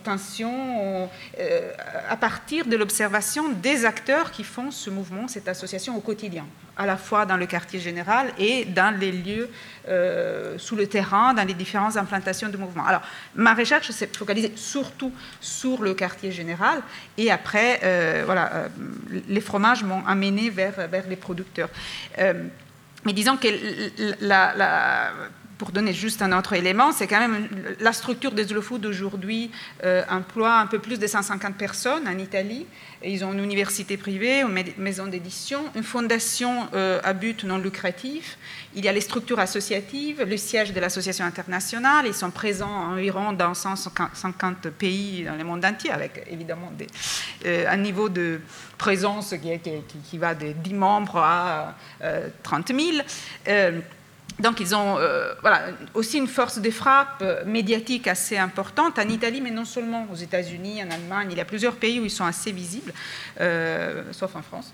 tension à partir de l'observation des acteurs qui font ce mouvement, cette association au quotidien, à la fois dans le quartier général et dans les lieux sous le terrain, dans les différentes implantations de mouvement. Alors, ma recherche s'est focalisée surtout sur le quartier général, et après, les fromages m'ont amené vers les producteurs. Mais disons que pour donner juste un autre élément, c'est quand même la structure des Slow Food aujourd'hui emploie un peu plus de 150 personnes en Italie. Et ils ont une université privée, une maison d'édition, une fondation à but non lucratif. Il y a les structures associatives, le siège de l'association internationale. Ils sont présents environ dans 150 pays dans le monde entier, avec évidemment un niveau de présence qui va de 10 membres à 30 000. Donc, ils ont aussi une force de frappe médiatique assez importante en Italie, mais non seulement aux États-Unis, en Allemagne. Il y a plusieurs pays où ils sont assez visibles, sauf en France.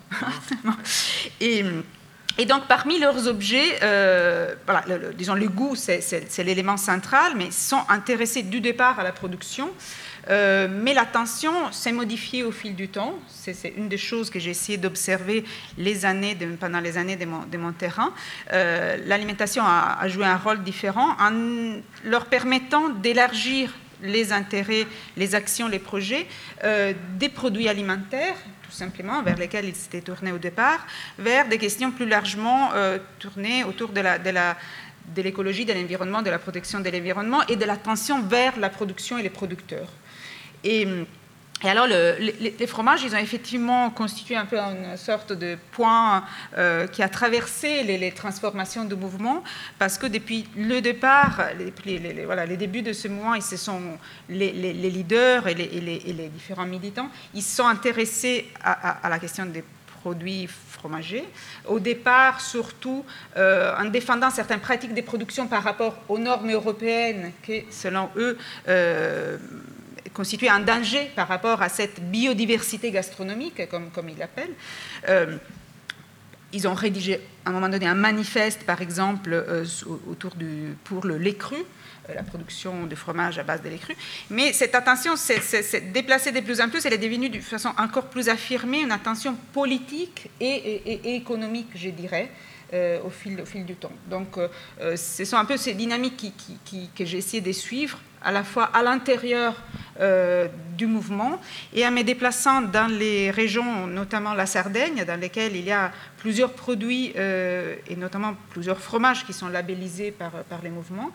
Et donc, parmi leurs objets, disons, le goût, c'est l'élément central, mais ils sont intéressés du départ à la production. Mais l'attention s'est modifiée au fil du temps. C'est une des choses que j'ai essayé d'observer pendant les années de mon terrain. L'alimentation a joué un rôle différent en leur permettant d'élargir les intérêts, les actions, les projets des produits alimentaires, tout simplement, vers lesquels ils s'étaient tournés au départ, vers des questions plus largement tournées autour de l'écologie, de l'environnement, de la protection de l'environnement et de l'attention vers la production et les producteurs. Et alors, les fromages, ils ont effectivement constitué un peu une sorte de point qui a traversé les transformations de mouvement, parce que depuis le départ, les débuts de ce mouvement, les leaders et les différents militants, ils se sont intéressés à la question des produits fromagers. Au départ, surtout, en défendant certaines pratiques de production par rapport aux normes européennes qui, selon eux, constituer un danger par rapport à cette biodiversité gastronomique, comme ils l'appellent. Ils ont rédigé à un moment donné un manifeste, par exemple, pour le lait cru, la production de fromage à base de lait cru. Mais cette attention s'est déplacée de plus en plus, elle est devenue de façon encore plus affirmée une attention politique et économique, je dirais, au fil du temps. Donc, ce sont un peu ces dynamiques que j'ai essayé de suivre, à la fois à l'intérieur du mouvement et en me déplaçant dans les régions, notamment la Sardaigne, dans lesquelles il y a plusieurs produits et notamment plusieurs fromages qui sont labellisés par les mouvements,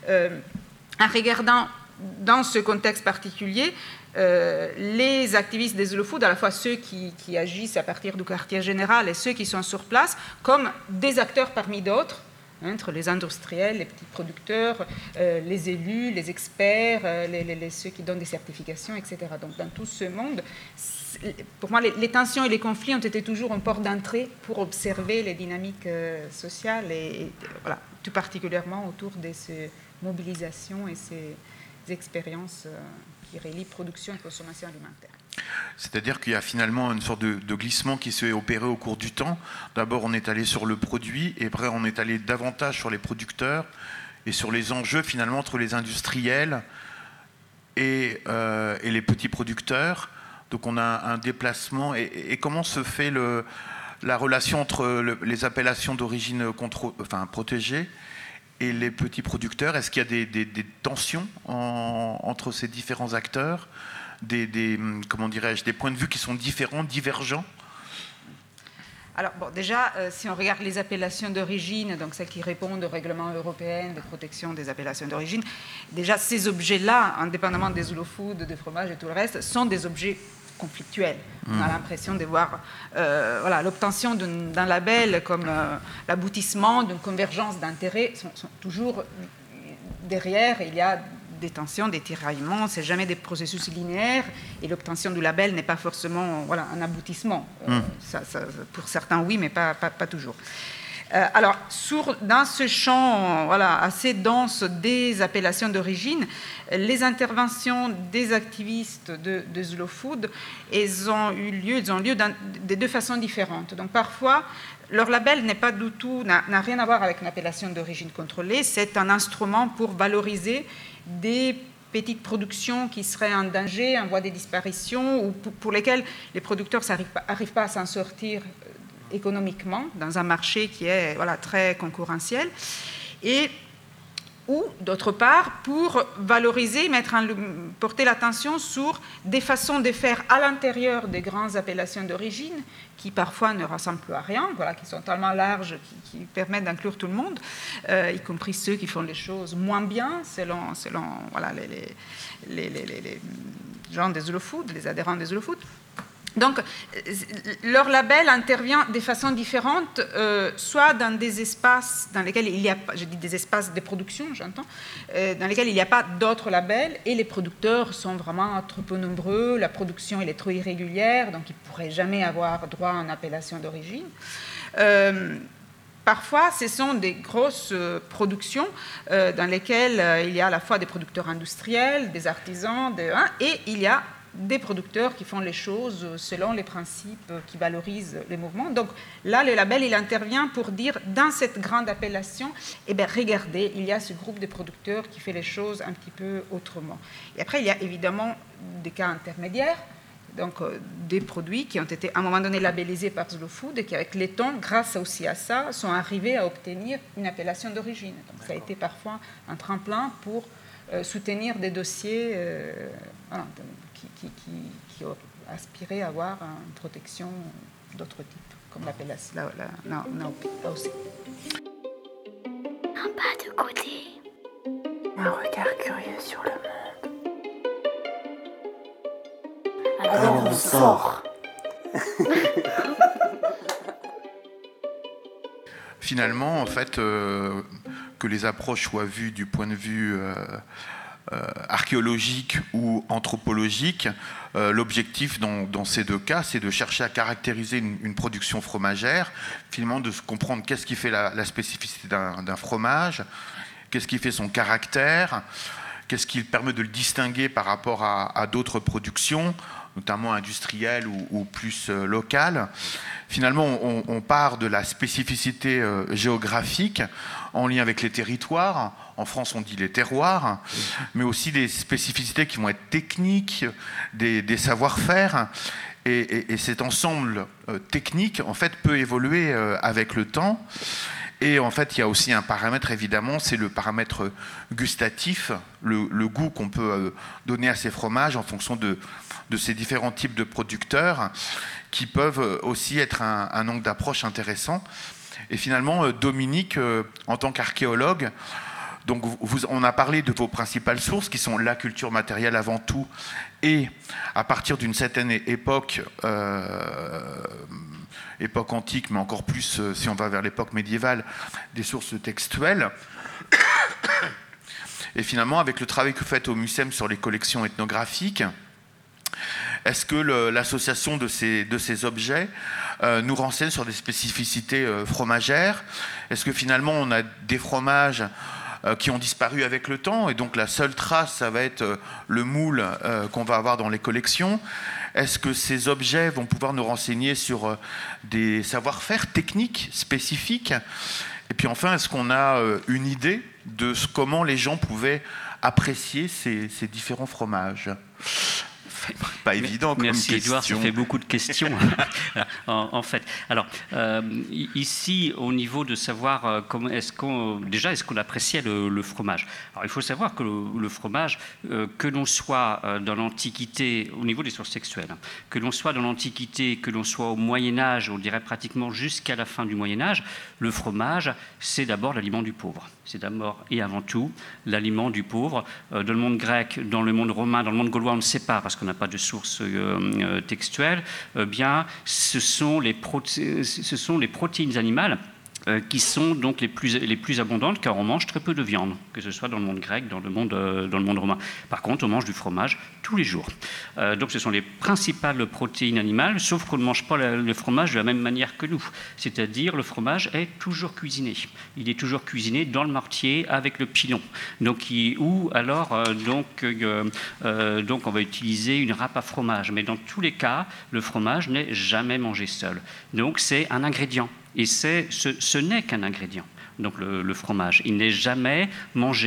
en regardant dans ce contexte particulier les activistes des Slow Food, à la fois ceux qui agissent à partir du quartier général et ceux qui sont sur place, comme des acteurs parmi d'autres, entre les industriels, les petits producteurs, les élus, les experts, ceux qui donnent des certifications, etc. Donc, dans tout ce monde, pour moi, les tensions et les conflits ont été toujours un port d'entrée pour observer les dynamiques sociales et voilà, tout particulièrement autour de ces mobilisations et ces expériences qui relient production et consommation alimentaire. C'est-à-dire qu'il y a finalement une sorte de glissement qui s'est opéré au cours du temps. D'abord, on est allé sur le produit, et après, on est allé davantage sur les producteurs et sur les enjeux finalement entre les industriels et les petits producteurs. Donc, on a un déplacement. Et comment se fait la relation entre les appellations d'origine protégée et les petits producteurs? Est-ce qu'il y a des tensions entre ces différents acteurs? Comment dirais-je, des points de vue qui sont différents, divergents? Alors, bon, déjà, si on regarde les appellations d'origine, donc celles qui répondent au règlement européen de protection des appellations d'origine, déjà, ces objets-là, indépendamment des slow food, des fromages et tout le reste, sont des objets conflictuels. On a l'impression de voir l'obtention d'un label comme l'aboutissement d'une convergence d'intérêts sont toujours derrière, il y a des tensions, des tiraillements, c'est jamais des processus linéaires et l'obtention du label n'est pas forcément un aboutissement. Pour certains, oui, mais pas toujours. Alors, dans ce champ assez dense des appellations d'origine, les interventions des activistes de Slow Food, elles ont eu lieu de deux façons différentes. Donc, parfois, leur label n'a rien à voir avec une appellation d'origine contrôlée, c'est un instrument pour valoriser des petites productions qui seraient en danger, en voie de disparition, ou pour lesquelles les producteurs n'arrivent pas à s'en sortir économiquement dans un marché qui est très concurrentiel. Ou, d'autre part, pour valoriser, porter l'attention sur des façons de faire à l'intérieur des grandes appellations d'origine, qui parfois ne ressemblent plus à rien, qui sont tellement larges, qui permettent d'inclure tout le monde, y compris ceux qui font les choses moins bien, selon les gens des slow food, les adhérents des slow food. Donc, leur label intervient de façon différente, soit dans des espaces dans lesquels il n'y a pas, je dis des espaces de production, j'entends, dans lesquels il n'y a pas d'autres labels, et les producteurs sont vraiment trop peu nombreux, la production elle est trop irrégulière, donc ils ne pourraient jamais avoir droit à une appellation d'origine. Parfois, ce sont des grosses productions dans lesquelles il y a à la fois des producteurs industriels, des artisans, et il y a des producteurs qui font les choses selon les principes qui valorisent les mouvements. Donc là, le label, il intervient pour dire, dans cette grande appellation, regardez, il y a ce groupe de producteurs qui fait les choses un petit peu autrement. Et après, il y a évidemment des cas intermédiaires, donc des produits qui ont été à un moment donné labellisés par Slow Food et qui, avec les temps, grâce aussi à ça, sont arrivés à obtenir une appellation d'origine. Donc ça a été parfois un tremplin pour soutenir des dossiers qui aspiraient à avoir une protection d'autres types, comme l'appellation AOC. Un pas de côté. Un regard curieux sur le monde. Alors on sort. Finalement, en fait, que les approches soient vues du point de vue archéologique ou anthropologique, l'objectif dans ces deux cas, c'est de chercher à caractériser une production fromagère, finalement de comprendre qu'est-ce qui fait la spécificité d'un fromage, qu'est-ce qui fait son caractère, qu'est-ce qui permet de le distinguer par rapport à d'autres productions, notamment industrielles ou plus locales. Finalement, on part de la spécificité géographique en lien avec les territoires. En France, on dit les terroirs, mais aussi des spécificités qui vont être techniques, des savoir-faire. Et cet ensemble technique, en fait, peut évoluer avec le temps. Et en fait, il y a aussi un paramètre, évidemment, c'est le paramètre gustatif, le goût qu'on peut donner à ces fromages en fonction de ces différents types de producteurs qui peuvent aussi être un angle d'approche intéressant. Et finalement, Dominique, en tant qu'archéologue, donc on a parlé de vos principales sources qui sont la culture matérielle avant tout et à partir d'une certaine époque antique, mais encore plus si on va vers l'époque médiévale, des sources textuelles. Et finalement, avec le travail que vous faites au MUSEM sur les collections ethnographiques, est-ce que l'association de ces objets nous renseigne sur des spécificités fromagères? Est-ce que finalement on a des fromages qui ont disparu avec le temps et donc la seule trace, ça va être le moule qu'on va avoir dans les collections? Est-ce que ces objets vont pouvoir nous renseigner sur des savoir-faire techniques spécifiques? Et puis enfin, est-ce qu'on a une idée de comment les gens pouvaient apprécier ces différents fromages? Pas évident comme Merci question. Édouard, ça fait beaucoup de questions en fait. Alors ici, au niveau de savoir comment est-ce qu'on appréciait le fromage. Alors il faut savoir que le fromage, que l'on soit dans l'Antiquité, au niveau des sources textuelles, que l'on soit dans l'Antiquité, que l'on soit au Moyen Âge, on dirait pratiquement jusqu'à la fin du Moyen Âge, le fromage, c'est d'abord l'aliment du pauvre. C'est d'abord et avant tout l'aliment du pauvre. Dans le monde grec, dans le monde romain, dans le monde gaulois, on ne sait pas parce qu'on n'a pas de sources textuelles. Bien, ce sont les protéines animales qui sont donc les plus abondantes, car on mange très peu de viande, que ce soit dans le monde grec, dans le monde romain. Par contre, on mange du fromage tous les jours. Donc ce sont les principales protéines animales, sauf qu'on ne mange pas le fromage de la même manière que nous. C'est-à-dire, le fromage est toujours cuisiné. Il est toujours cuisiné dans le mortier avec le pilon. Donc on va utiliser une râpe à fromage. Mais dans tous les cas, le fromage n'est jamais mangé seul. Donc c'est un ingrédient. Et ce n'est qu'un ingrédient, donc le fromage. Il n'est jamais mangé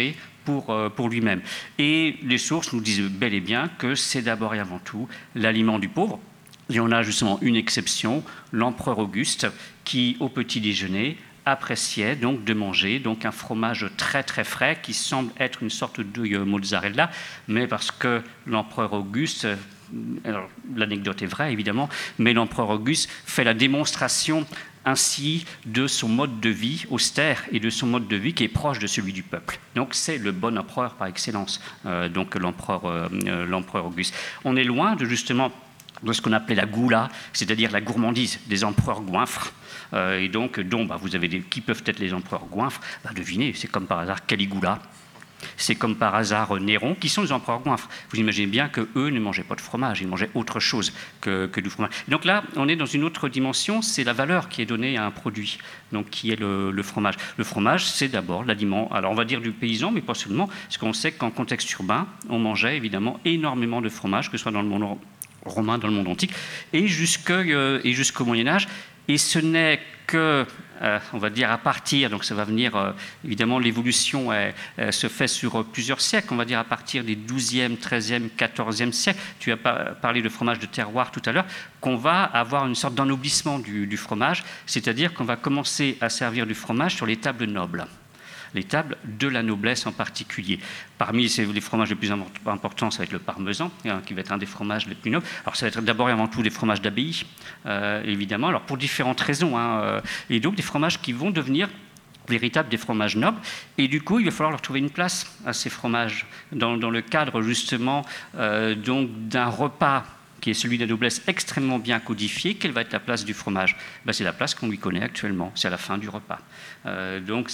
pour lui-même. Et les sources nous disent bel et bien que c'est d'abord et avant tout l'aliment du pauvre. Et on a justement une exception, l'empereur Auguste, qui au petit déjeuner appréciait donc de manger donc un fromage très très frais qui semble être une sorte de mozzarella, mais parce que l'empereur Auguste, alors l'anecdote est vraie évidemment, mais l'empereur Auguste fait la démonstration ainsi de son mode de vie austère et de son mode de vie qui est proche de celui du peuple. Donc c'est le bon empereur par excellence, donc l'empereur Auguste. On est loin de justement de ce qu'on appelait la goula, c'est-à-dire la gourmandise des empereurs goinfres. Et donc, vous avez qui peuvent être les empereurs goinfres? Devinez, c'est comme par hasard Caligula, c'est comme par hasard Néron, qui sont les empereurs goinfres. Vous imaginez bien qu'eux ne mangeaient pas de fromage, ils mangeaient autre chose que du fromage. Donc là, on est dans une autre dimension, c'est la valeur qui est donnée à un produit, donc qui est le fromage. Le fromage, c'est d'abord l'aliment, alors on va dire du paysan, mais pas seulement, parce qu'on sait qu'en contexte urbain, on mangeait évidemment énormément de fromage, que ce soit dans le monde romain, dans le monde antique, et jusqu'au Moyen-Âge. Et ce n'est que, on va dire, à partir, donc ça va venir, évidemment, l'évolution se fait sur plusieurs siècles, on va dire à partir des 12e, 13e, 14e siècles, tu as parlé de fromage de terroir tout à l'heure, qu'on va avoir une sorte d'ennoblissement du fromage, c'est-à-dire qu'on va commencer à servir du fromage sur les tables nobles. Les tables de la noblesse en particulier. Parmi les fromages les plus importants, ça va être le parmesan, qui va être un des fromages les plus nobles. Alors ça va être d'abord et avant tout des fromages d'abbaye, évidemment, alors pour différentes raisons, et donc des fromages qui vont devenir véritables des fromages nobles, et du coup il va falloir leur trouver une place à ces fromages, dans le cadre justement donc d'un repas qui est celui de la noblesse extrêmement bien codifié. Quelle va être la place du fromage? C'est la place qu'on lui connaît actuellement, c'est à la fin du repas. Donc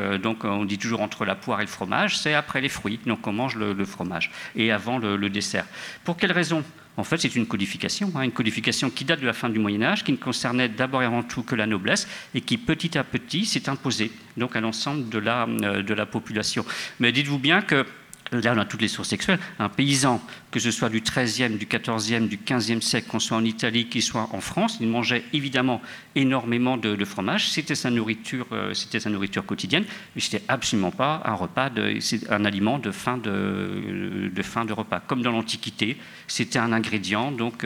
on dit toujours entre la poire et le fromage, c'est après les fruits, donc on mange le fromage, et avant le dessert. Pour quelle raison? En fait, c'est une codification qui date de la fin du Moyen-Âge, qui ne concernait d'abord et avant tout que la noblesse, et qui petit à petit s'est imposée donc à l'ensemble de la population. Mais dites-vous bien que là, on a toutes les sources textuelles. Un paysan, que ce soit du XIIIe, du XIVe, du XVe siècle, qu'on soit en Italie, qu'il soit en France, il mangeait évidemment énormément de fromage. C'était sa nourriture quotidienne, mais c'était absolument pas un repas, un aliment de fin de repas. Comme dans l'Antiquité, c'était un ingrédient donc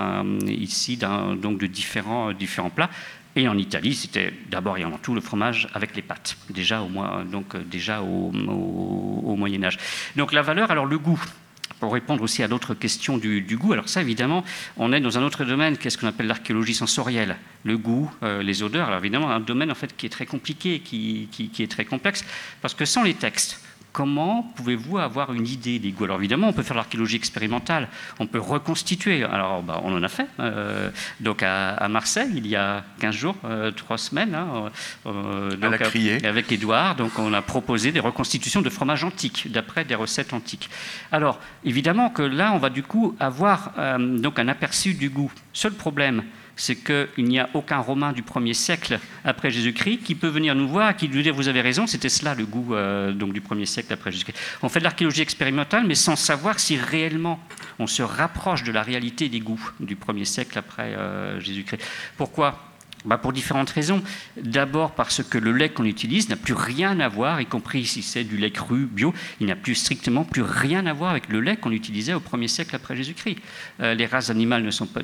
de différents plats. Et en Italie, c'était d'abord et avant tout le fromage avec les pâtes, déjà au Moyen-Âge. Donc la valeur, alors le goût, pour répondre aussi à l'autre question du goût, alors ça évidemment, on est dans un autre domaine, qu'est-ce qu'on appelle l'archéologie sensorielle, le goût, les odeurs, alors évidemment un domaine en fait qui est très compliqué, qui est très complexe, parce que sans les textes, comment pouvez-vous avoir une idée des goûts? Alors évidemment, on peut faire l'archéologie expérimentale, on peut reconstituer. Alors on en a fait. Donc à Marseille, il y a 15 jours, 3 semaines, donc, avec Édouard, donc on a proposé des reconstitutions de fromages antiques, d'après des recettes antiques. Alors évidemment que là, on va du coup avoir donc un aperçu du goût. Seul problème, c'est qu'il n'y a aucun Romain du 1er siècle après Jésus-Christ qui peut venir nous voir et qui nous dit « vous avez raison, c'était cela le goût donc du 1er siècle après Jésus-Christ ». On fait de l'archéologie expérimentale, mais sans savoir si réellement on se rapproche de la réalité des goûts du 1er siècle après Jésus-Christ. Pourquoi ? Pour différentes raisons. D'abord parce que le lait qu'on utilise n'a plus rien à voir, y compris si c'est du lait cru, bio, il n'a strictement plus rien à voir avec le lait qu'on utilisait au 1er siècle après Jésus-Christ. Les races animales ne sont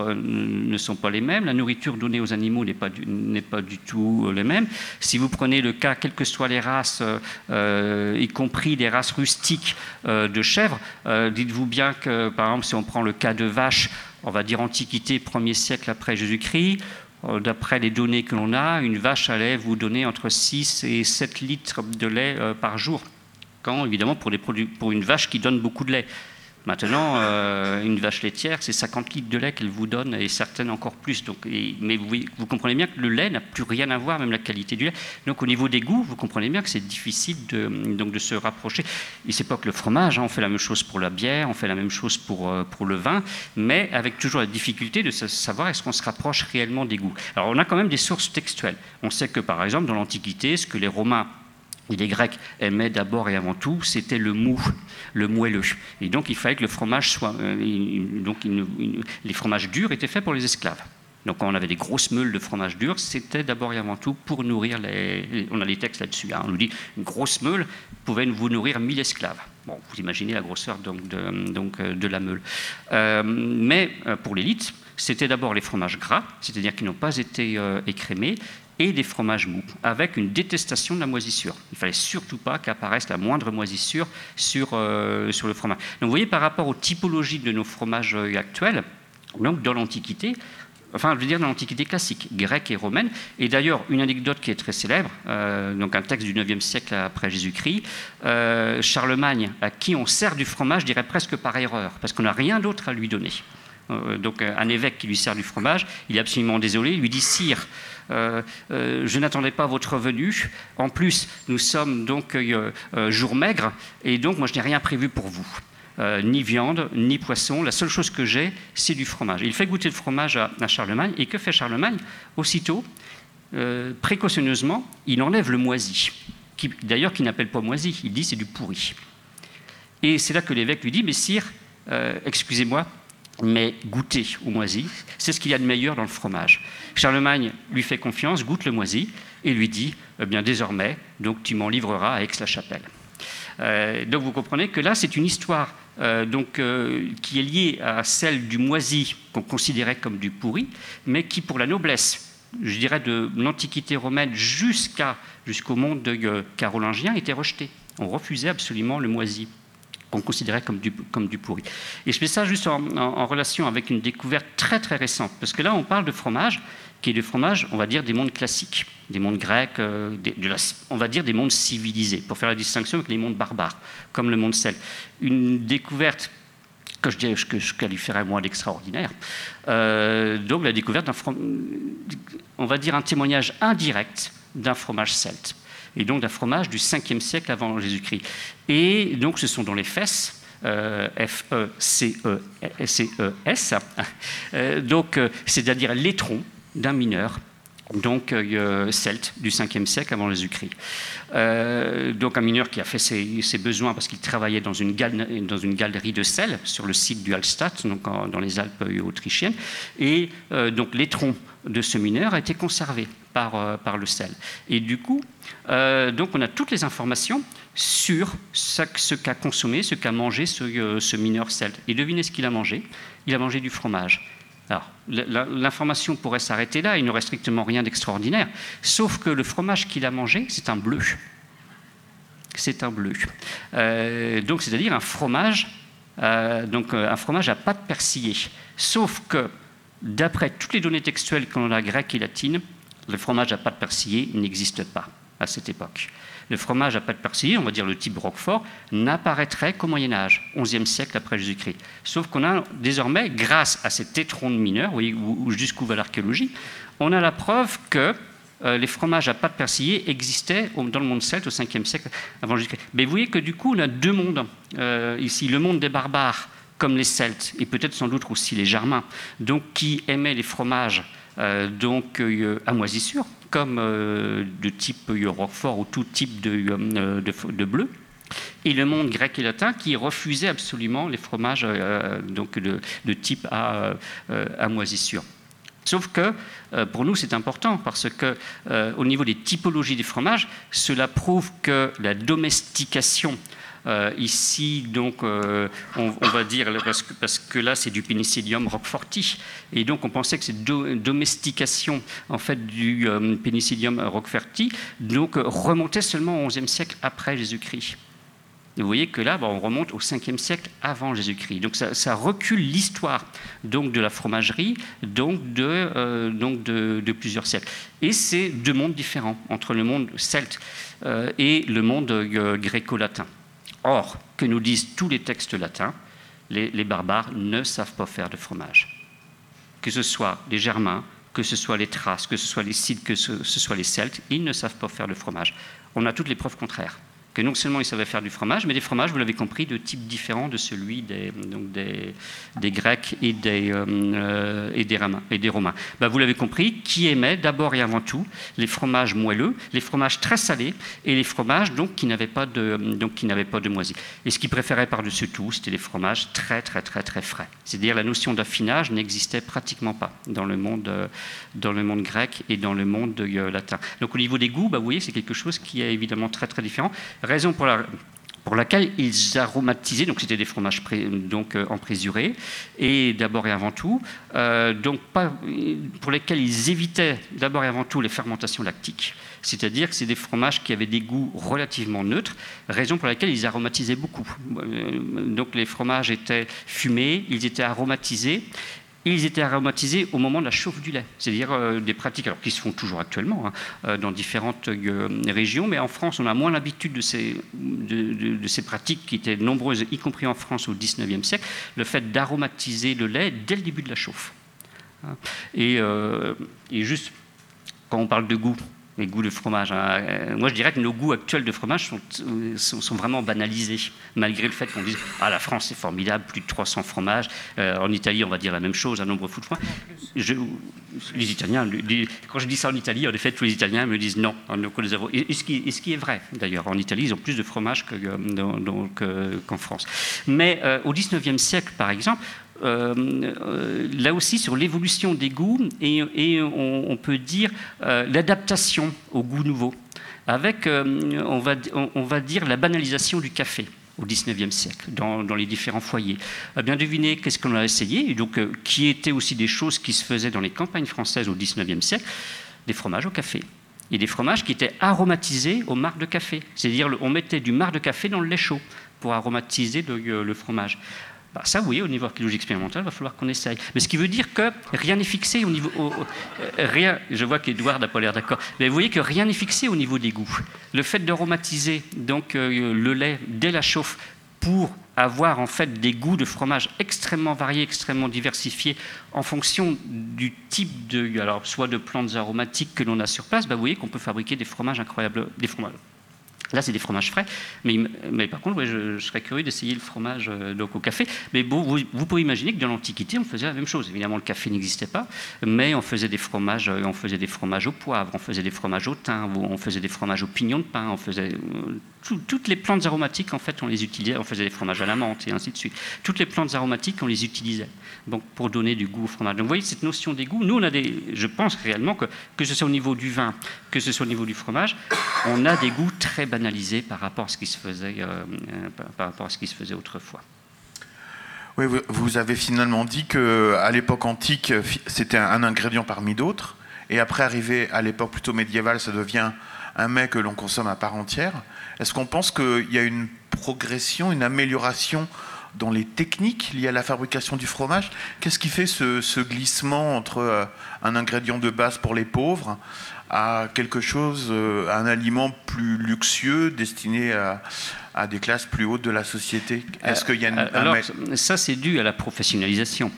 pas les mêmes, la nourriture donnée aux animaux n'est pas du tout les mêmes. Si vous prenez le cas, quelles que soient les races, y compris les races rustiques de chèvres, dites-vous bien que, par exemple, si on prend le cas de vache, on va dire Antiquité, 1er siècle après Jésus-Christ, d'après les données que l'on a, une vache allait vous donner entre 6 et 7 litres de lait par jour, quand évidemment pour une vache qui donne beaucoup de lait. Maintenant, une vache laitière, c'est 50 litres de lait qu'elle vous donne, et certaines encore plus. Donc, mais vous comprenez bien que le lait n'a plus rien à voir, même la qualité du lait. Donc au niveau des goûts, vous comprenez bien que c'est difficile de se rapprocher. Et c'est pas que le fromage, on fait la même chose pour la bière, on fait la même chose pour le vin, mais avec toujours la difficulté de savoir est-ce qu'on se rapproche réellement des goûts. Alors on a quand même des sources textuelles. On sait que par exemple dans l'Antiquité, ce que les Romains et les Grecs aimaient d'abord et avant tout, c'était le mou, le moelleux. Et donc il fallait que le fromage soit... les fromages durs étaient faits pour les esclaves. Donc quand on avait des grosses meules de fromage dur, c'était d'abord et avant tout pour nourrir on a des textes là-dessus, hein, on nous dit une grosse meule pouvait vous nourrir 1000 esclaves. Bon, vous imaginez la grosseur de la meule. Mais pour l'élite, c'était d'abord les fromages gras, c'est-à-dire qui n'ont pas été écrémés, et des fromages mous, avec une détestation de la moisissure. Il ne fallait surtout pas qu'apparaisse la moindre moisissure sur le fromage. Donc vous voyez, par rapport aux typologies de nos fromages actuels, donc dans l'Antiquité, enfin je veux dire dans l'Antiquité classique, grecque et romaine, et d'ailleurs une anecdote qui est très célèbre, donc un texte du IXe siècle après Jésus-Christ, Charlemagne, à qui on sert du fromage, je dirais presque par erreur, parce qu'on n'a rien d'autre à lui donner. Donc un évêque qui lui sert du fromage, il est absolument désolé, il lui dit « Sire, je n'attendais pas votre venue. En plus, nous sommes donc jour maigre, et donc moi je n'ai rien prévu pour vous. Ni viande, ni poisson. La seule chose que j'ai, c'est du fromage. » Il fait goûter le fromage à Charlemagne, et que fait Charlemagne? Aussitôt, précautionneusement, il enlève le moisi, d'ailleurs qui n'appelle pas moisi, il dit c'est du pourri. Et c'est là que l'évêque lui dit « Mais sire, excusez-moi, mais goûtez au moisi, c'est ce qu'il y a de meilleur dans le fromage. » Charlemagne lui fait confiance, goûte le moisi et lui dit eh bien désormais, donc tu m'en livreras à Aix-la-Chapelle. Donc vous comprenez que là c'est une histoire qui est liée à celle du moisi qu'on considérait comme du pourri, mais qui pour la noblesse, je dirais de l'Antiquité romaine jusqu'au monde carolingien, était rejetée. On refusait absolument le moisi, qu'on considérait comme du pourri. Et je fais ça juste en relation avec une découverte très très récente, parce que là on parle de fromage, qui est le fromage, on va dire, des mondes classiques, des mondes grecs, on va dire des mondes civilisés, pour faire la distinction avec les mondes barbares, comme le monde celte. Une découverte que je qualifierais moi d'extraordinaire, donc la découverte on va dire un témoignage indirect d'un fromage celte, et donc d'un fromage du 5e siècle avant Jésus-Christ. Et donc ce sont dans les fesses, F-E-C-E-S, donc c'est-à-dire l'étron d'un mineur, donc celte du 5e siècle avant Jésus-Christ. Donc un mineur qui a fait ses besoins parce qu'il travaillait dans une galerie de sel sur le site du Hallstatt, donc dans les Alpes autrichiennes, et donc l'étron de ce mineur a été conservé par le sel. Et du coup, donc on a toutes les informations sur ce qu'a consommé, ce qu'a mangé ce mineur celte. Et devinez ce qu'il a mangé. Il a mangé du fromage. Alors, l'information pourrait s'arrêter là, il n'y aurait strictement rien d'extraordinaire, sauf que le fromage qu'il a mangé, c'est un bleu. C'est un bleu. Donc, c'est-à-dire un fromage à pâte persillée. Sauf que, d'après toutes les données textuelles qu'on a grecques et latines, le fromage à pâte persillée n'existe pas à cette époque. Le fromage à pâte persillée, on va dire le type Roquefort, n'apparaîtrait qu'au Moyen-Âge, 11e siècle après Jésus-Christ. Sauf qu'on a désormais, grâce à cet étron de mineur, jusqu'où va l'archéologie, on a la preuve que les fromages à pâte persillée existaient dans le monde celte au 5e siècle avant Jésus-Christ. Mais vous voyez que du coup, on a deux mondes. Ici, le monde des barbares, comme les Celtes, et peut-être sans doute aussi les Germains, donc qui aimaient les fromages à moisissure, comme de type Roquefort ou tout type de bleu, et le monde grec et latin qui refusait absolument les fromages de type à moisissure. Sauf que pour nous c'est important parce que au niveau des typologies des fromages, cela prouve que la domestication ici, donc, on va dire, parce que là, c'est du Penicillium roqueforti, et donc on pensait que cette domestication, en fait, du Penicillium roqueforti, donc, remontait seulement au XIe siècle après Jésus-Christ. Vous voyez que là, on remonte au 5e siècle avant Jésus-Christ. Donc ça recule l'histoire donc, de la fromagerie donc de plusieurs siècles. Et c'est deux mondes différents entre le monde celte et le monde gréco-latin. Or, que nous disent tous les textes latins, les barbares ne savent pas faire de fromage. Que ce soit les Germains, que ce soit les Thraces, que ce soit les Scythes, que ce soit les Celtes, ils ne savent pas faire de fromage. On a toutes les preuves contraires. que non seulement ils savaient faire du fromage, mais des fromages, vous l'avez compris, de type différent de celui des Grecs et des Romains. Vous l'avez compris, qui aimaient d'abord et avant tout les fromages moelleux, les fromages très salés et les fromages qui n'avaient pas de moisi. Et ce qu'ils préféraient par-dessus tout, c'était les fromages très très très très frais. C'est-à-dire la notion d'affinage n'existait pratiquement pas dans le monde grec et dans le monde latin. Donc au niveau des goûts, vous voyez, c'est quelque chose qui est évidemment très très différent. Raison pour laquelle ils aromatisaient, donc c'était des fromages en présuré, et d'abord et avant tout, pour lesquels ils évitaient d'abord et avant tout les fermentations lactiques, c'est-à-dire que c'est des fromages qui avaient des goûts relativement neutres, raison pour laquelle ils aromatisaient beaucoup. Donc les fromages étaient fumés, ils étaient aromatisés. Ils étaient aromatisés au moment de la chauffe du lait, c'est-à-dire des pratiques alors, qui se font toujours actuellement dans différentes régions, mais en France, on a moins l'habitude de ces pratiques qui étaient nombreuses, y compris en France au XIXe siècle, le fait d'aromatiser le lait dès le début de la chauffe. Et juste, quand on parle de goût, les goûts de fromage. Moi, je dirais que nos goûts actuels de fromage sont vraiment banalisés, malgré le fait qu'on dise « Ah, la France, c'est formidable, plus de 300 fromages. En Italie, on va dire la même chose, un nombre fou de fromages. » Les Italiens, quand je dis ça en Italie, en effet, tous les Italiens me disent « Non, on ne connaît zéro. » Et ce qui est vrai, d'ailleurs. En Italie, ils ont plus de fromage qu'en France. Mais au XIXe siècle, par exemple, là aussi sur l'évolution des goûts et on peut dire l'adaptation aux goûts nouveaux avec on va dire la banalisation du café au XIXe siècle dans les différents foyers. Bien deviner qu'est-ce qu'on a essayé et donc qui étaient aussi des choses qui se faisaient dans les campagnes françaises au XIXe siècle, des fromages au café. Et des fromages qui étaient aromatisés au marc de café, c'est-à-dire on mettait du marc de café dans le lait chaud pour aromatiser le fromage. Ça, vous voyez, au niveau archéologie expérimentale, il va falloir qu'on essaye. Mais ce qui veut dire que rien n'est fixé au niveau... rien, je vois qu'Edouard n'a pas l'air d'accord. Mais vous voyez que rien n'est fixé au niveau des goûts. Le fait d'aromatiser le lait dès la chauffe pour avoir en fait des goûts de fromage extrêmement variés, extrêmement diversifiés en fonction du type alors soit de plantes aromatiques que l'on a sur place, vous voyez qu'on peut fabriquer des fromages incroyables, des fromages. Là, c'est des fromages frais, mais par contre, je serais curieux d'essayer le fromage au café. Mais bon, vous pouvez imaginer que dans l'Antiquité, on faisait la même chose. Évidemment, le café n'existait pas, mais on faisait des fromages au poivre, on faisait des fromages au thym, on faisait des fromages au pignon de pin, on faisait toutes les plantes aromatiques, en fait, on les utilisait. On faisait des fromages à la menthe et ainsi de suite. Toutes les plantes aromatiques, on les utilisait donc, pour donner du goût au fromage. Donc, vous voyez, cette notion des goûts, nous, je pense réellement que ce soit au niveau du vin, que ce soit au niveau du fromage, on a des goûts très banalisés par rapport à ce qui se faisait autrefois. Oui, vous avez finalement dit qu'à l'époque antique, c'était un ingrédient parmi d'autres, et après, arrivé à l'époque plutôt médiévale, ça devient un mets que l'on consomme à part entière. Est-ce qu'on pense qu'il y a une progression, une amélioration dans les techniques liées à la fabrication du fromage? Qu'est-ce qui fait ce glissement entre un ingrédient de base pour les pauvres à quelque chose, à un aliment plus luxueux destiné à des classes plus hautes de la société? Est-ce qu'il y a alors, ça, c'est dû à la professionnalisation.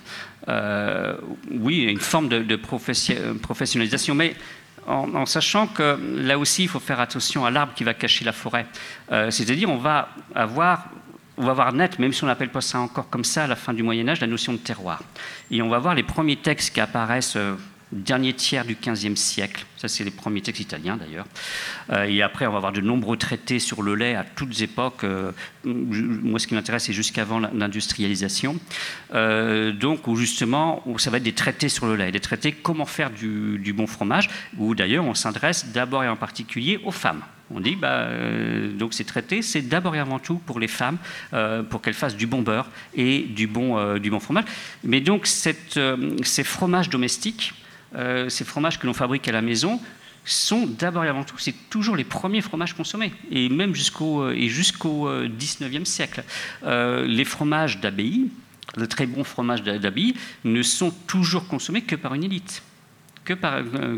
Oui, une forme de professionnalisation, mais en sachant que là aussi, il faut faire attention à l'arbre qui va cacher la forêt. C'est-à-dire, on va avoir naître, même si on n'appelle pas ça encore comme ça, à la fin du Moyen-Âge, la notion de terroir. Et on va voir les premiers textes qui apparaissent dernier tiers du XVe siècle. Ça, c'est les premiers textes italiens, d'ailleurs. Et après, on va avoir de nombreux traités sur le lait à toutes époques. Moi, ce qui m'intéresse, c'est jusqu'avant l'industrialisation. Donc, où justement, ça va être des traités sur le lait, des traités comment faire du bon fromage, où d'ailleurs, on s'adresse d'abord et en particulier aux femmes. On dit, donc ces traités, c'est d'abord et avant tout pour les femmes, pour qu'elles fassent du bon beurre et du bon fromage. Mais donc, ces fromages domestiques, ces fromages que l'on fabrique à la maison, sont d'abord et avant tout, c'est toujours les premiers fromages consommés, et même jusqu'au XIXe siècle. Les fromages d'abbaye, le très bon fromage d'abbaye, ne sont toujours consommés que par une élite. Que par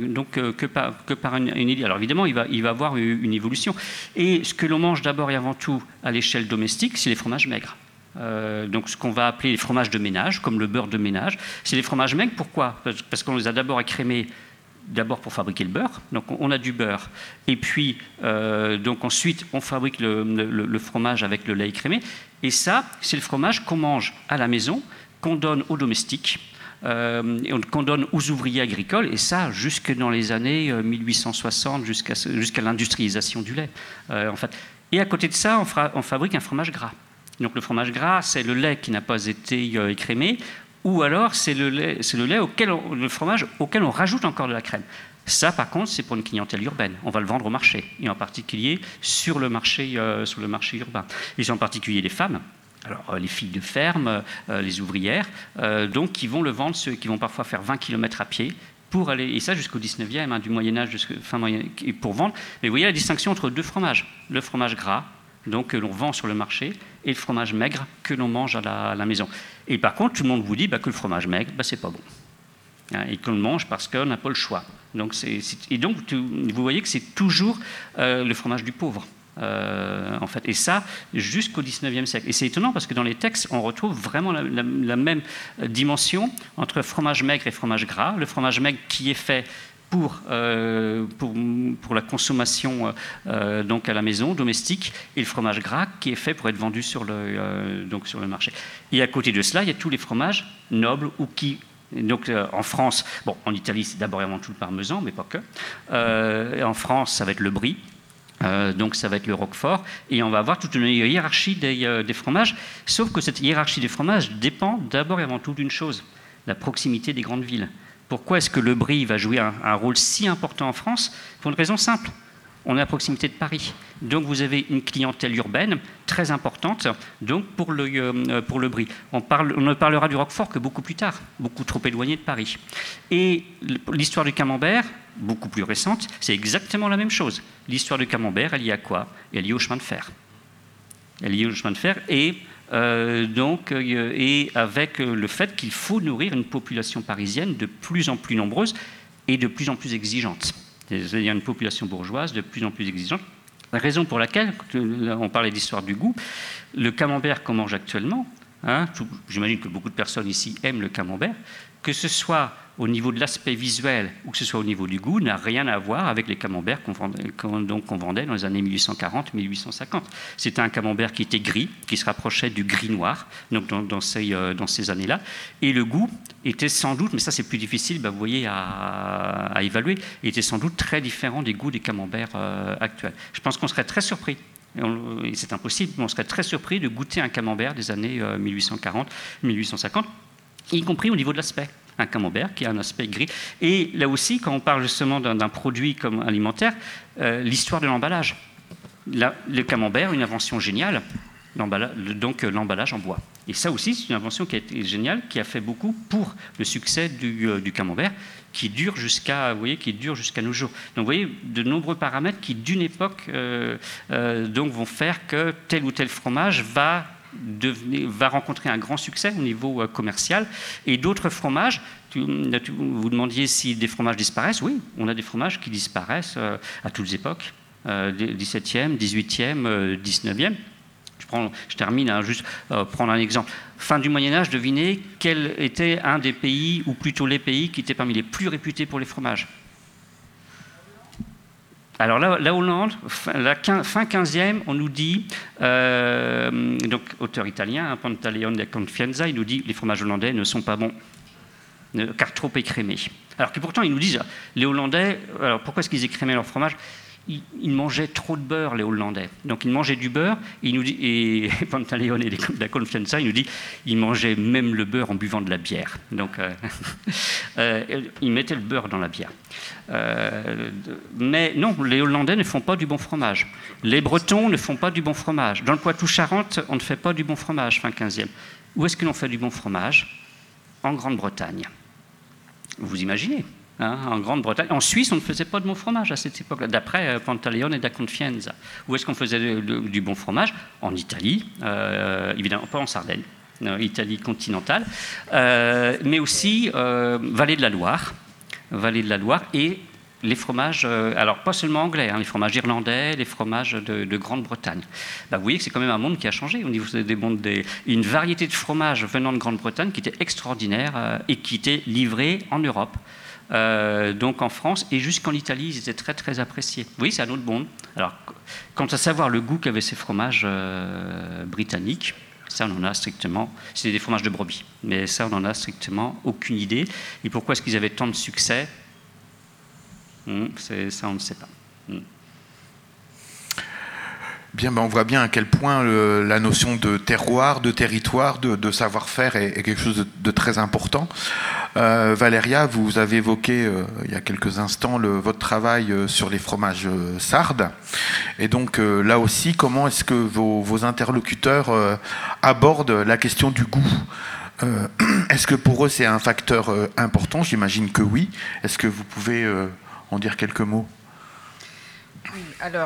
une élite. Alors évidemment, il va avoir une évolution. Et ce que l'on mange d'abord et avant tout à l'échelle domestique, c'est les fromages maigres. Donc ce qu'on va appeler les fromages de ménage, comme le beurre de ménage. C'est les fromages maigres, pourquoi ? Parce qu'on les a d'abord écrémés d'abord pour fabriquer le beurre. Donc on a du beurre. Et puis, donc ensuite, on fabrique le fromage avec le lait écrémé. Et ça, c'est le fromage qu'on mange à la maison, qu'on donne aux domestiques, et qu'on donne aux ouvriers agricoles. Et ça, jusque dans les années 1860, jusqu'à l'industrialisation du lait, en fait. Et à côté de ça, on fabrique un fromage gras. Donc le fromage gras, c'est le lait qui n'a pas été écrémé, ou alors c'est le fromage auquel on rajoute encore de la crème. Ça, par contre, c'est pour une clientèle urbaine. On va le vendre au marché, et en particulier sur le marché urbain. Et en particulier les femmes. Alors, les filles de ferme, les ouvrières, donc qui vont le vendre, ceux qui vont parfois faire 20 km à pied pour aller, et ça jusqu'au 19e, du Moyen-Âge jusqu'à fin Moyen, pour vendre. Mais vous voyez la distinction entre deux fromages. Le fromage gras, donc que l'on vend sur le marché, et le fromage maigre que l'on mange à la maison. Et par contre, tout le monde vous dit que le fromage maigre, c'est pas bon. Et qu'on le mange parce qu'on n'a pas le choix. Donc, vous voyez que c'est toujours le fromage du pauvre. En fait, et ça jusqu'au 19e siècle. Et c'est étonnant parce que dans les textes, on retrouve vraiment la même dimension entre fromage maigre et fromage gras. Le fromage maigre qui est fait pour la consommation donc à la maison, domestique, et le fromage gras qui est fait pour être vendu sur le marché. Et à côté de cela, il y a tous les fromages nobles ou qui... Donc en France, en Italie, c'est d'abord et avant tout le parmesan, mais pas que. En France, ça va être le brie. Donc ça va être le roquefort, et on va avoir toute une hiérarchie des fromages, sauf que cette hiérarchie des fromages dépend d'abord et avant tout d'une chose, la proximité des grandes villes. Pourquoi est-ce que le brie va jouer un rôle si important en France? Pour une raison simple, on est à proximité de Paris. Donc vous avez une clientèle urbaine très importante donc pour le brie. On ne parlera du roquefort que beaucoup plus tard, beaucoup trop éloigné de Paris. Et l'histoire du camembert, beaucoup plus récente, c'est exactement la même chose. L'histoire du camembert, elle y a quoi? Elle est liée au chemin de fer. Elle est liée au chemin de fer et avec le fait qu'il faut nourrir une population parisienne de plus en plus nombreuse et de plus en plus exigeante. C'est-à-dire une population bourgeoise de plus en plus exigeante. La raison pour laquelle, on parlait d'histoire du goût, le camembert qu'on mange actuellement, j'imagine que beaucoup de personnes ici aiment le camembert, que ce soit au niveau de l'aspect visuel ou que ce soit au niveau du goût, n'a rien à voir avec les camemberts qu'on vendait dans les années 1840-1850. C'était un camembert qui était gris, qui se rapprochait du gris-noir donc dans ces années-là. Et le goût était sans doute, mais ça c'est plus difficile vous voyez, à évaluer, était sans doute très différent des goûts des camemberts actuels. Je pense qu'on serait très surpris, et c'est impossible, mais on serait très surpris de goûter un camembert des années 1840-1850, y compris au niveau de l'aspect. Un camembert qui a un aspect gris. Et là aussi, quand on parle justement d'un produit comme alimentaire, l'histoire de l'emballage. Le camembert, une invention géniale, donc l'emballage en bois. Et ça aussi, c'est une invention qui a été géniale, qui a fait beaucoup pour le succès du camembert, qui dure jusqu'à nos jours. Donc vous voyez, de nombreux paramètres qui, d'une époque, donc vont faire que tel ou tel fromage va rencontrer un grand succès au niveau commercial. Et d'autres fromages, vous demandiez si des fromages disparaissent. Oui, on a des fromages qui disparaissent à toutes les époques, 17e, 18e, 19e. Je termine juste prendre un exemple. Fin du Moyen-Âge, devinez quel était un des pays, ou plutôt les pays, qui étaient parmi les plus réputés pour les fromages. Alors la Hollande, fin 15e, on nous dit, donc auteur italien, Pantaleone da Confienza, il nous dit les fromages hollandais ne sont pas bons, car trop écrémés. Alors que pourtant ils nous disent, les Hollandais, alors pourquoi est-ce qu'ils écrémaient leur fromage? Ils mangeaient trop de beurre, les Hollandais. Donc ils mangeaient du beurre, et Pantaleone da Confienza, il nous dit, ils mangeaient même le beurre en buvant de la bière. Donc ils mettaient le beurre dans la bière. Mais non, les Hollandais ne font pas du bon fromage. Les Bretons ne font pas du bon fromage. Dans le Poitou-Charentes, on ne fait pas du bon fromage, fin 15e. Où est-ce que l'on fait du bon fromage? En Grande-Bretagne. Vous imaginez? En Grande-Bretagne. En Suisse, on ne faisait pas de bon fromage à cette époque-là, d'après Pantaleone da Confienza. Où est-ce qu'on faisait du bon fromage? En Italie, évidemment pas en Sardaigne, Italie continentale, mais aussi Vallée de la Loire, et les fromages, alors pas seulement anglais, les fromages irlandais, les fromages de Grande-Bretagne. Vous voyez que c'est quand même un monde qui a changé au niveau des mondes, une variété de fromages venant de Grande-Bretagne qui était extraordinaire et qui était livrée en Europe. donc en France, et jusqu'en Italie, ils étaient très très appréciés. Oui, c'est un autre monde. Alors, quant à savoir le goût qu'avaient ces fromages britanniques, ça, on en a strictement... C'était des fromages de brebis, mais ça, on n'en a strictement aucune idée. Et pourquoi est-ce qu'ils avaient tant de succès? Ça, on ne sait pas. Bien, on voit bien à quel point la notion de terroir, de territoire, de savoir-faire est quelque chose de très important. Valéria, vous avez évoqué il y a quelques instants votre travail sur les fromages sardes. Et donc là aussi, comment est-ce que vos interlocuteurs abordent la question du goût? Est-ce que pour eux c'est un facteur important? J'imagine que oui. Est-ce que vous pouvez en dire quelques mots? Oui, alors...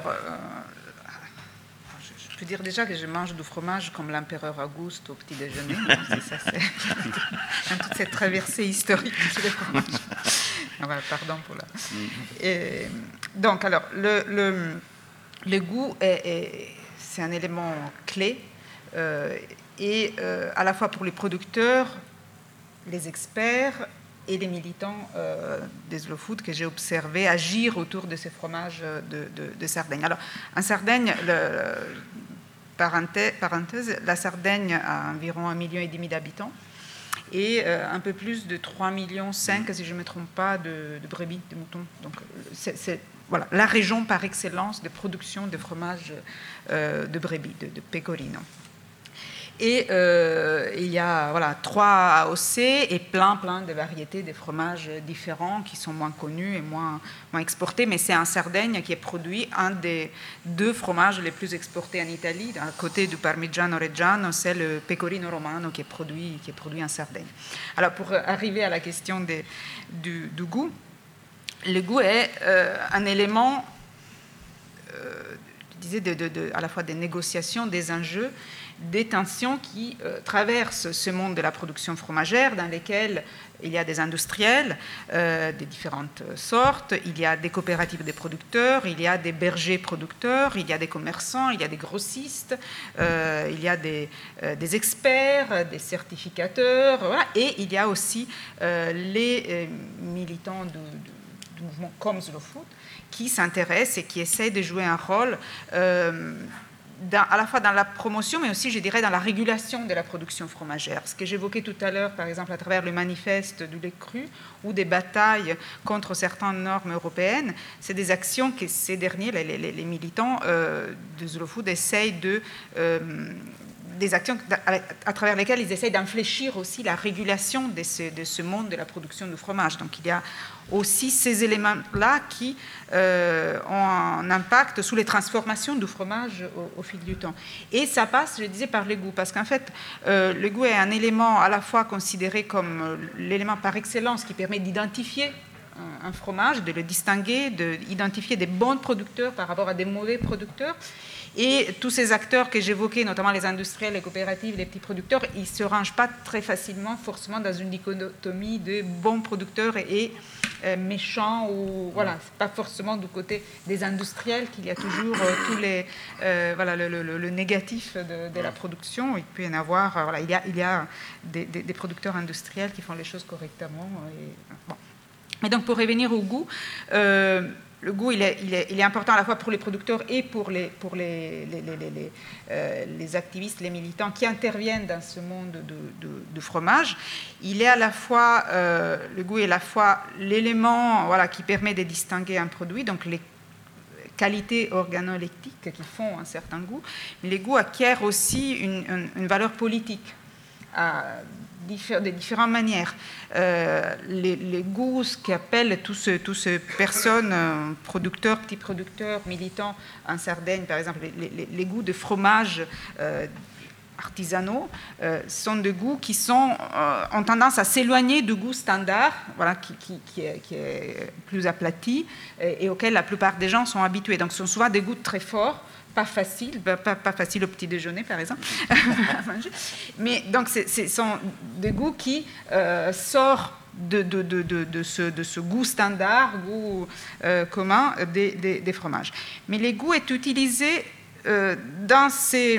Je peux dire déjà que je mange du fromage comme l'empereur Auguste au petit déjeuner. Ça, c'est dans toute cette traversée historique sur les fromages. Voilà, pardon pour la... Donc, alors, le goût, c'est un élément clé, et à la fois pour les producteurs, les experts et les militants des slow food que j'ai observé agir autour de ces fromages de Sardaigne. Alors, en Sardaigne, parenthèse, la Sardaigne a environ 1,5 million d'habitants et un peu plus de 3,5 millions, si je ne me trompe pas, de brebis, de moutons. Donc, c'est voilà, la région par excellence de production de fromage de brebis, de pecorino. Et il y a 3 AOC et plein de variétés de fromages différents qui sont moins connus et moins exportés. Mais c'est en Sardaigne qui est produit un des 2 fromages les plus exportés en Italie. À côté du Parmigiano Reggiano, c'est le Pecorino Romano qui est produit en Sardaigne. Alors pour arriver à la question du goût, le goût est un élément, je disais, à la fois des négociations, des enjeux, des tensions qui traversent ce monde de la production fromagère dans lesquels il y a des industriels de différentes sortes, il y a des coopératives de producteurs, il y a des bergers producteurs, il y a des commerçants, il y a des grossistes, il y a des experts, des certificateurs, voilà, et il y a aussi les militants du mouvement comme Slow Food qui s'intéressent et qui essayent de jouer un rôle à la fois dans la promotion, mais aussi, je dirais, dans la régulation de la production fromagère. Ce que j'évoquais tout à l'heure, par exemple, à travers le manifeste du lait cru ou des batailles contre certaines normes européennes, c'est des actions que ces derniers, les militants de Slow Food, essayent des actions à travers lesquelles ils essayent d'infléchir aussi la régulation de ce monde de la production de fromage. Donc il y a aussi ces éléments-là qui ont un impact sur les transformations du fromage au fil du temps. Et ça passe, je disais, par le goût, parce qu'en fait, le goût est un élément à la fois considéré comme l'élément par excellence qui permet d'identifier un fromage, de le distinguer, d'identifier des bons producteurs par rapport à des mauvais producteurs. Et tous ces acteurs que j'évoquais, notamment les industriels, les coopératives, les petits producteurs, ils ne se rangent pas très facilement forcément dans une dichotomie de bons producteurs et méchants. Ou, voilà, c'est pas forcément du côté des industriels qu'il y a toujours tous les, le négatif de la production. Il peut y en avoir, voilà, il y a des producteurs industriels qui font les choses correctement. Et donc pour revenir au goût, le goût, il est important à la fois pour les producteurs et pour les activistes, les militants qui interviennent dans ce monde du fromage. Il est à la fois, le goût est à la fois l'élément qui permet de distinguer un produit, donc les qualités organoleptiques qui font un certain goût, mais les goûts acquièrent aussi une valeur politique de différentes manières. Les goûts, ce qu'appellent tous ces personnes, producteurs, petits producteurs, militants en Sardaigne, par exemple, les goûts de fromage artisanaux, sont des goûts qui ont tendance à s'éloigner du goût standard, voilà, qui est plus aplati et auquel la plupart des gens sont habitués. Donc ce sont souvent des goûts très forts, pas facile au petit déjeuner par exemple à manger. Mais donc ce sont des goûts qui sortent de ce goût standard, goût commun des fromages. Mais les goûts est utilisé dans ces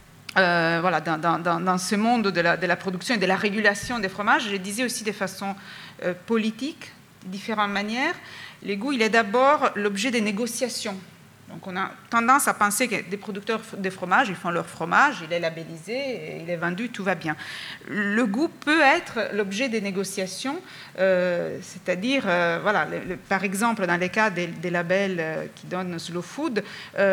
dans ce monde de la production et de la régulation des fromages, je disais aussi de façon politique, différentes manières. L'égout, il est d'abord l'objet des négociations. Donc on a tendance à penser que des producteurs de fromage, ils font leur fromage, il est labellisé, il est vendu, tout va bien. Le goût peut être l'objet des négociations, c'est-à-dire, voilà, par exemple, dans les cas des labels qui donnent Slow Food,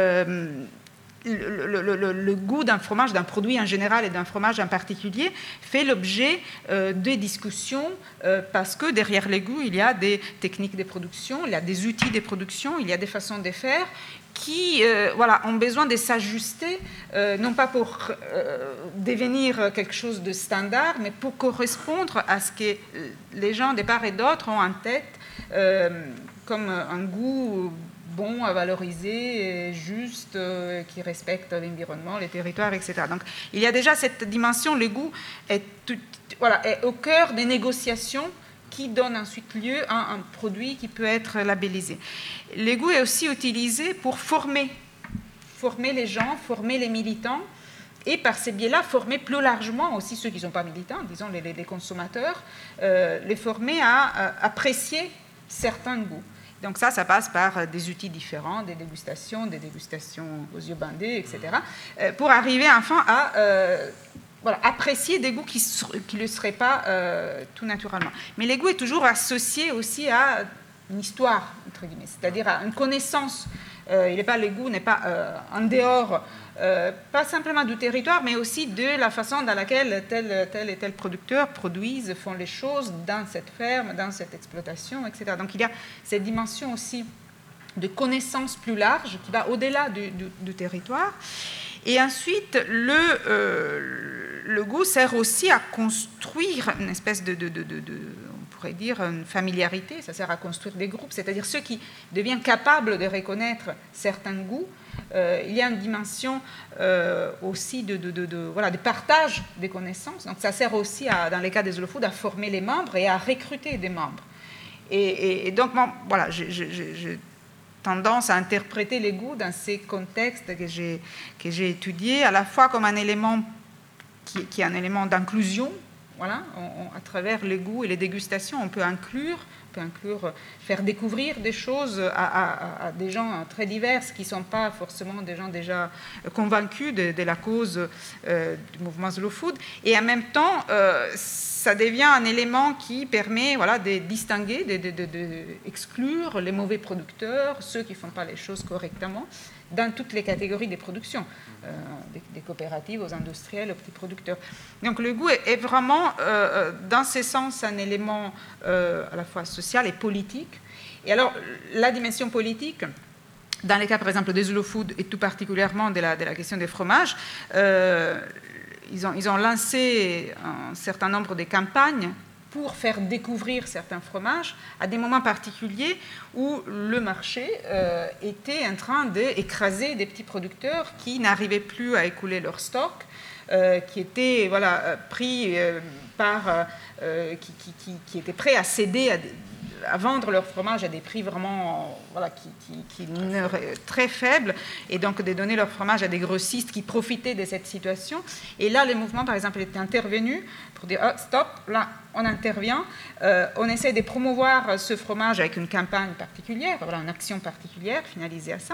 le goût d'un fromage, d'un produit en général et d'un fromage en particulier, fait l'objet de discussions parce que derrière les goûts, il y a des techniques de production, il y a des outils de production, il y a des façons de faire qui voilà, ont besoin de s'ajuster, non pas pour devenir quelque chose de standard, mais pour correspondre à ce que les gens de part et d'autre ont en tête comme un goût bon à valoriser, juste, qui respecte l'environnement, les territoires, etc. Donc il y a déjà cette dimension, le goût est au cœur des négociations qui donnent ensuite lieu à un produit qui peut être labellisé. Le goût est aussi utilisé pour former les gens, former les militants, et par ces biais-là, former plus largement aussi ceux qui ne sont pas militants, disons les consommateurs, les former à apprécier certains goûts. Donc ça passe par des outils différents, des dégustations aux yeux bandés, etc., pour arriver enfin à apprécier des goûts qui ne le seraient pas tout naturellement. Mais le goût est toujours associé aussi à une histoire, entre guillemets, c'est-à-dire à une connaissance. Le goût n'est pas en dehors, pas simplement du territoire, mais aussi de la façon dans laquelle tel et tel producteur produisent, font les choses dans cette ferme, dans cette exploitation, etc. Donc il y a cette dimension aussi de connaissance plus large qui va au-delà du territoire. Et ensuite, le goût sert aussi à construire une espèce on pourrait dire une familiarité, ça sert à construire des groupes, c'est-à-dire ceux qui deviennent capables de reconnaître certains goûts. Il y a une dimension aussi de partage des connaissances. Donc ça sert aussi, dans les cas des slow food, à former les membres et à recruter des membres. Et donc, voilà, j'ai tendance à interpréter les goûts dans ces contextes que j'ai étudiés, à la fois comme un élément qui est un élément d'inclusion. Voilà, à travers les goûts et les dégustations, on peut inclure, faire découvrir des choses à des gens très divers qui ne sont pas forcément des gens déjà convaincus de la cause du mouvement Slow Food. Et en même temps, ça devient un élément qui permet de distinguer, d'exclure les mauvais producteurs, ceux qui ne font pas les choses correctement, dans toutes les catégories des productions, des coopératives aux industriels, aux petits producteurs. Donc le goût est vraiment, dans ce sens, un élément à la fois social et politique. Et alors, la dimension politique, dans les cas, par exemple, des slow food, et tout particulièrement de la question des fromages, ils ont lancé un certain nombre de campagnes pour faire découvrir certains fromages à des moments particuliers où le marché était en train d'écraser des petits producteurs qui n'arrivaient plus à écouler leur stock, qui étaient pris qui étaient prêts à céder à vendre leur fromage à des prix vraiment très faibles, et donc de donner leur fromage à des grossistes qui profitaient de cette situation. Et là, le mouvement, par exemple, était intervenu pour dire stop, là, on intervient, on essaie de promouvoir ce fromage avec une campagne particulière, une action particulière, finalisée à ça,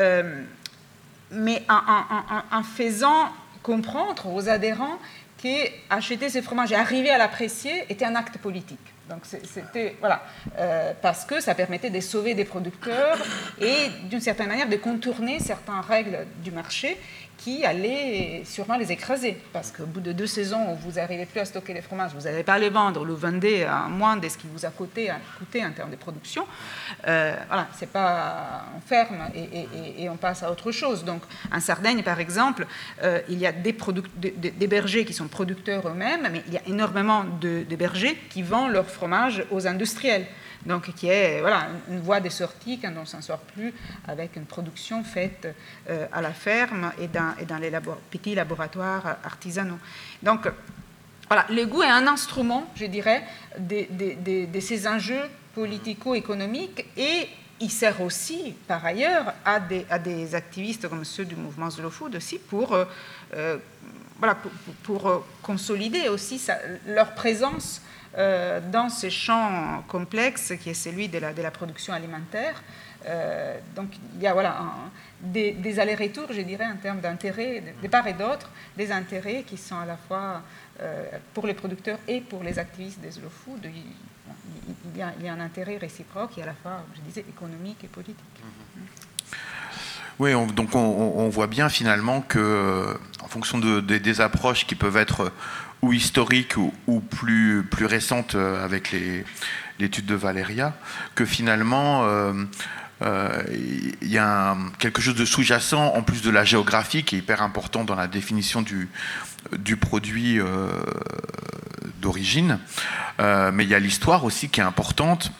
mais en faisant comprendre aux adhérents qu'acheter ce fromage et arriver à l'apprécier était un acte politique. Donc c'était parce que ça permettait de sauver des producteurs et d'une certaine manière de contourner certaines règles du marché qui allaient sûrement les écraser, parce qu'au bout de 2 saisons où vous n'arrivez plus à stocker les fromages, vous n'allez pas les vendre, le vendez à moins de ce qui vous a coûté en termes de production. C'est pas on ferme et on passe à autre chose. Donc en Sardaigne, par exemple, il y a des bergers qui sont producteurs eux-mêmes, mais il y a énormément de bergers qui vendent leur fromage aux industriels. Donc qui est une voie de sortie quand on ne s'en sort plus avec une production faite à la ferme et dans les petits laboratoires artisanaux. Donc le goût est un instrument, je dirais, de ces enjeux politico-économiques et il sert aussi, par ailleurs, à des activistes comme ceux du mouvement Slow Food aussi pour consolider aussi leur présence dans ce champ complexe qui est celui de la production alimentaire. Donc il y a des allers-retours, je dirais, en termes d'intérêts, de part et d'autre, des intérêts qui sont à la fois pour les producteurs et pour les activistes des Slow Food. Il y a un intérêt réciproque et à la fois, je disais, économique et politique. Oui, donc on voit bien finalement que, en fonction des approches qui peuvent être ou historiques ou plus récentes avec l'étude de Valéria, que finalement il y a quelque chose de sous-jacent en plus de la géographie qui est hyper important dans la définition du produit d'origine, mais il y a l'histoire aussi qui est importante.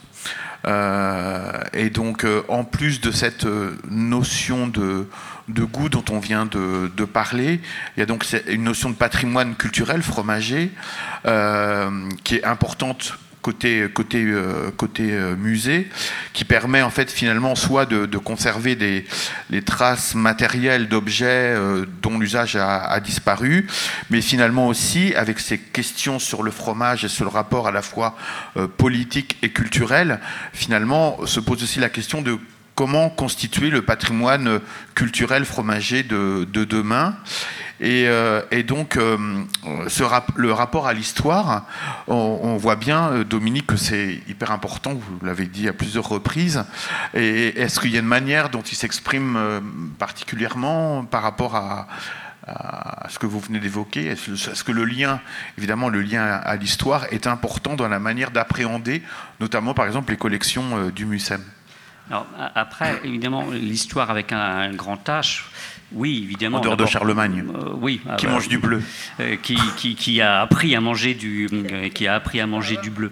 Et donc, en plus de cette notion de goût dont on vient de parler, il y a donc une notion de patrimoine culturel fromager qui est importante côté musée, qui permet en fait finalement soit de conserver les traces matérielles d'objets dont l'usage a disparu, mais finalement aussi avec ces questions sur le fromage et sur le rapport à la fois politique et culturel, finalement se pose aussi la question de comment constituer le patrimoine culturel fromager de demain. Et donc, le rapport à l'histoire, on voit bien, Dominique, que c'est hyper important, vous l'avez dit à plusieurs reprises. Et est-ce qu'il y a une manière dont il s'exprime particulièrement par rapport à ce que vous venez d'évoquer? Est-ce que le lien à l'histoire est important dans la manière d'appréhender, notamment, par exemple, les collections du MUSEM? Alors, après, évidemment, l'histoire avec un grand H, oui, évidemment. En dehors de Charlemagne, oui, qui mange du bleu. Qui a appris à manger du bleu.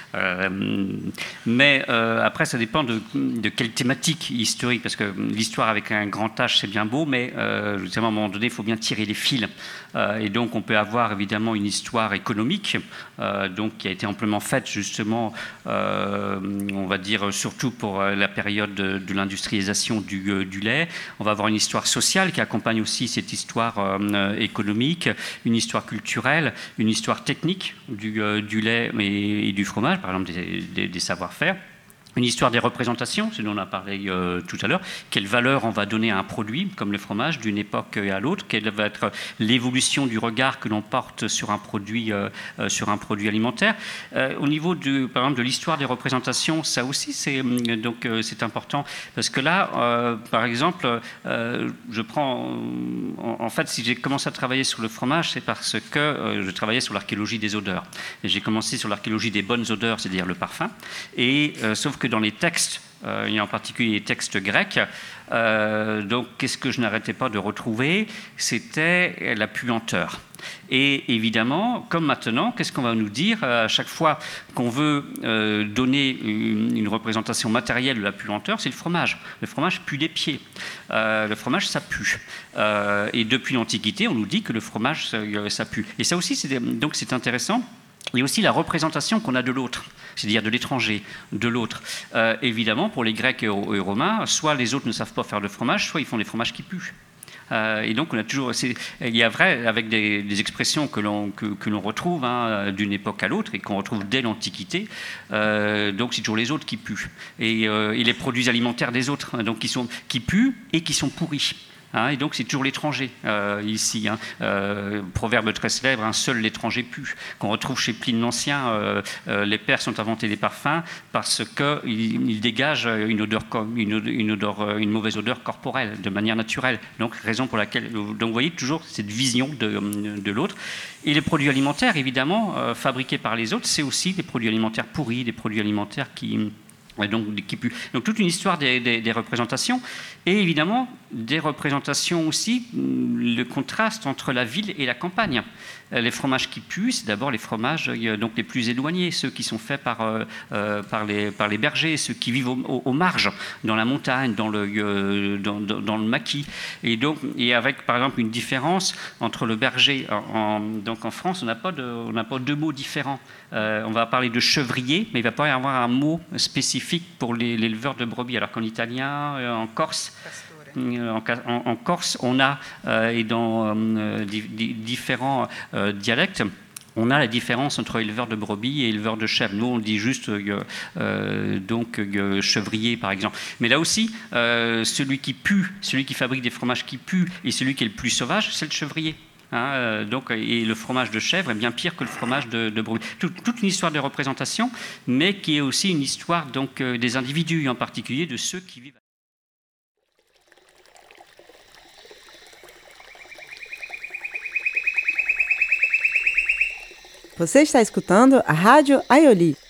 Mais après, ça dépend de quelle thématique historique, parce que l'histoire avec un grand H, c'est bien beau, mais justement, à un moment donné, il faut bien tirer les fils. Et donc, on peut avoir évidemment une histoire économique, donc qui a été amplement faite justement, on va dire surtout pour la période de l'industrialisation du lait. On va avoir une histoire sociale qui accompagne aussi cette histoire économique, une histoire culturelle, une histoire technique du lait et du fromage, par exemple des savoir-faire. Une histoire des représentations, ce dont on a parlé tout à l'heure. Quelle valeur on va donner à un produit, comme le fromage, d'une époque à l'autre? Quelle va être l'évolution du regard que l'on porte sur un produit alimentaire? Au niveau, par exemple, de l'histoire des représentations, ça aussi, c'est important. Parce que là, par exemple, je prends... En fait, si j'ai commencé à travailler sur le fromage, c'est parce que je travaillais sur l'archéologie des odeurs. Et j'ai commencé sur l'archéologie des bonnes odeurs, c'est-à-dire le parfum. Et sauf que dans les textes, et en particulier les textes grecs, donc qu'est-ce que je n'arrêtais pas de retrouver? C'était la puanteur. Et évidemment, comme maintenant, qu'est-ce qu'on va nous dire à chaque fois qu'on veut donner une représentation matérielle de la puanteur? C'est le fromage. Le fromage pue des pieds. Le fromage, ça pue. Et depuis l'Antiquité, on nous dit que le fromage, ça pue. Et ça aussi, donc c'est intéressant. Il y a aussi la représentation qu'on a de l'autre, c'est-à-dire de l'étranger, de l'autre. Évidemment, pour les Grecs et Romains, soit les autres ne savent pas faire de fromage, soit ils font des fromages qui puent. Et donc, on a toujours, il y a vrai avec des expressions que l'on retrouve d'une époque à l'autre et qu'on retrouve dès l'Antiquité. Donc, c'est toujours les autres qui puent. Et les produits alimentaires des autres, donc qui puent et qui sont pourris. Et donc c'est toujours l'étranger ici. Proverbe très célèbre, seul l'étranger pue. Qu'on retrouve chez Pline l'Ancien, les Perses ont inventé des parfums parce qu'ils dégagent une mauvaise odeur corporelle de manière naturelle. Donc raison pour laquelle, donc vous voyez toujours cette vision de l'autre. Et les produits alimentaires, évidemment, fabriqués par les autres, c'est aussi des produits alimentaires pourris, des produits alimentaires qui puent. Donc toute une histoire des représentations. Et évidemment, des représentations aussi, le contraste entre la ville et la campagne. Les fromages qui puent, c'est d'abord les fromages donc les plus éloignés, ceux qui sont faits par les bergers, ceux qui vivent aux marges, dans la montagne, dans le maquis. Et avec, par exemple, une différence entre le berger. Donc en France, on n'a pas deux mots différents. On va parler de chevrier, mais il ne va pas y avoir un mot spécifique pour l'éleveur de brebis, alors qu'en italien, en Corse, en Corse, on a, et dans différents dialectes, on a la différence entre éleveur de brebis et éleveur de chèvres. Nous, on dit juste chevrier, par exemple. Mais là aussi, celui qui pue, celui qui fabrique des fromages qui puent, et celui qui est le plus sauvage, c'est le chevrier. Et le fromage de chèvre est bien pire que le fromage de brebis. Toute une histoire de représentation, mais qui est aussi une histoire des individus, en particulier de ceux qui vivent. Você está escutando a Rádio Aioli.